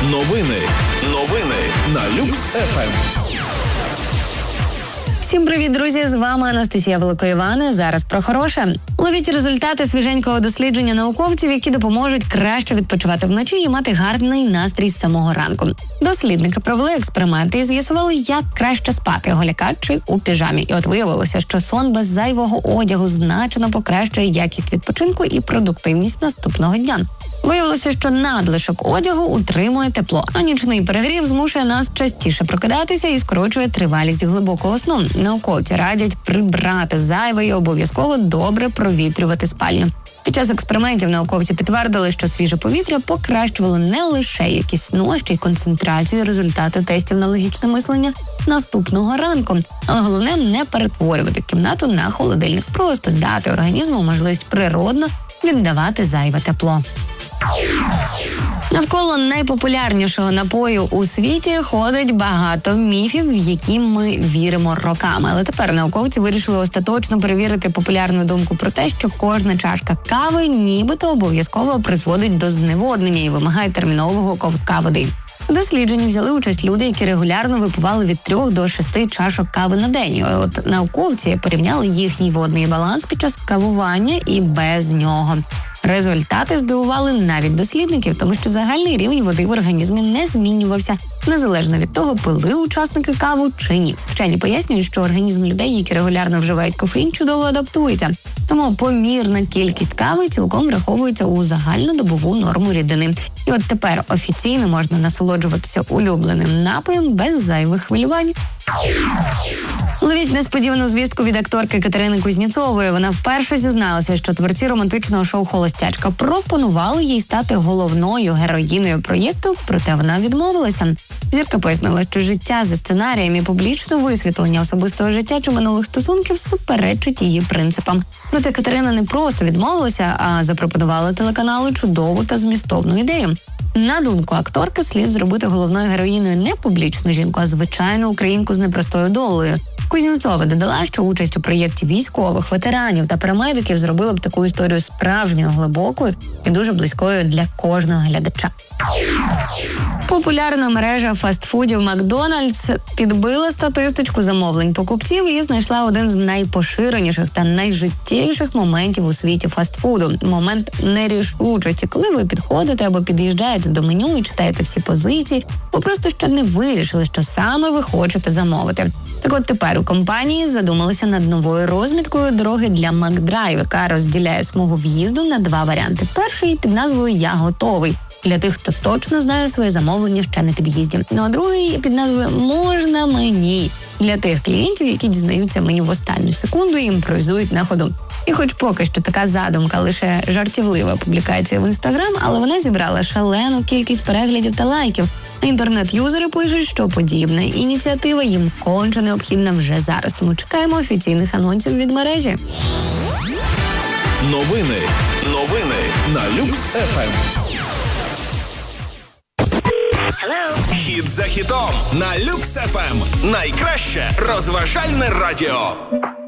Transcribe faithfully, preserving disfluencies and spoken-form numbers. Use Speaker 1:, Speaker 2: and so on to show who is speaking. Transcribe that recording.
Speaker 1: Новини. Новини на Люкс еф ем.
Speaker 2: Всім привіт, друзі! З вами Анастасія Великоївана. Зараз про хороше. Ловіть результати свіженького дослідження науковців, які допоможуть краще відпочивати вночі і мати гарний настрій з самого ранку. Дослідники провели експерименти і з'ясували, як краще спати – голяка чи у піжамі. І от виявилося, що сон без зайвого одягу значно покращує якість відпочинку і продуктивність наступного дня. Виявилося, що надлишок одягу утримує тепло, а нічний перегрів змушує нас частіше прокидатися і скорочує тривалість глибокого сну. Науковці радять прибрати зайве і обов'язково добре провітрювати спальню. Під час експериментів науковці підтвердили, що свіже повітря покращувало не лише якість сну, а ще й концентрацію, результати тестів на логічне мислення наступного ранку. Але головне не перетворювати кімнату на холодильник, просто дати організму можливість природно віддавати зайве тепло. Навколо найпопулярнішого напою у світі ходить багато міфів, в які ми віримо роками. Але тепер науковці вирішили остаточно перевірити популярну думку про те, що кожна чашка кави нібито обов'язково призводить до зневоднення і вимагає термінового ковтка води. У дослідженні взяли участь люди, які регулярно випивали від трьох до шести чашок кави на день. От науковці порівняли їхній водний баланс під час кавування і без нього. Результати здивували навіть дослідників, тому що загальний рівень води в організмі не змінювався, незалежно від того, пили учасники каву чи ні. Вчені пояснюють, що організм людей, які регулярно вживають кофеїн, чудово адаптується. Тому помірна кількість кави цілком враховується у загальнодобову норму рідини. І от тепер офіційно можна насолоджуватися улюбленим напоєм без зайвих хвилювань. Ловіть несподівану звістку від акторки Катерини Кузнєцової. Вона вперше зізналася, що творці романтичного шоу «Холостячка» пропонували їй стати головною героїною проєкту, проте вона відмовилася. Зірка пояснила, що життя за сценарієм і публічне висвітлення особистого життя чи минулих стосунків суперечить її принципам. Проте Катерина не просто відмовилася, а запропонувала телеканалу чудову та змістовну ідею. На думку акторки, слід зробити головною героїною не публічну жінку, а звичайну українку з непростою долею. Кузнєцова додала, що участь у проєкті військових, ветеранів та парамедиків зробила б таку історію справжньою, глибокою і дуже близькою для кожного глядача. Популярна мережа фастфудів «Макдональдс» підбила статистичку замовлень покупців і знайшла один з найпоширеніших та найжиттєвіших моментів у світі фастфуду – момент нерішучості, коли ви підходите або під'їжджаєте до меню і читаєте всі позиції, бо просто ще не вирішили, що саме ви хочете замовити. Так от тепер у компанії задумалися над новою розміткою дороги для Макдрайв, яка розділяє смугу в'їзду на два варіанти. Перший під назвою «Я готовий» для тих, хто точно знає своє замовлення ще на під'їзді. Ну а другий під назвою «Можна мені» для тих клієнтів, які дізнаються меню в останню секунду і імпровізують на ходу. І хоч поки що така задумка лише жартівлива публікація в Інстаграм, але вона зібрала шалену кількість переглядів та лайків. Інтернет-юзери пишуть, що подібна ініціатива їм конче необхідна вже зараз, тому чекаємо офіційних анонсів від мережі.
Speaker 1: Новини. Новини на Люкс еф ем. Хіт за хітом на Люкс еф ем. Найкраще розважальне радіо.